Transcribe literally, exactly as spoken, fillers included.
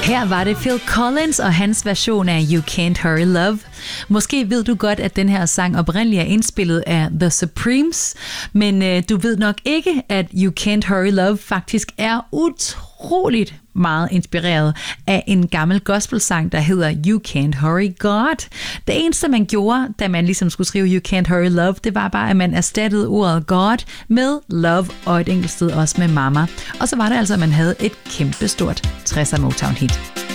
Her var det Phil Collins og hans version af You Can't Hurry Love. Måske ved du godt, at den her sang oprindeligt er indspillet af The Supremes, men øh, du ved nok ikke, at You Can't Hurry Love faktisk er utroligt meget inspireret af en gammel gospelsang, der hedder You Can't Hurry God. Det eneste, man gjorde, da man ligesom skulle skrive You Can't Hurry Love, det var bare, at man erstattede ordet God med love og et enkelt sted også med mama. Og så var det altså, at man havde et kæmpestort tresser Motown hit.